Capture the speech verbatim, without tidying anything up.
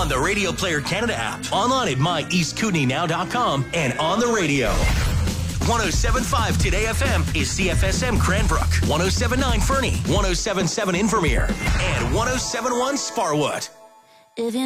on the Radio Player Canada app, online at my east kootenay now dot com, and on the radio. one oh seven point five Today F M is C F S M Cranbrook, one oh seven point nine Fernie, one oh seven point seven Invermere, and one oh seven point one Sparwood. If you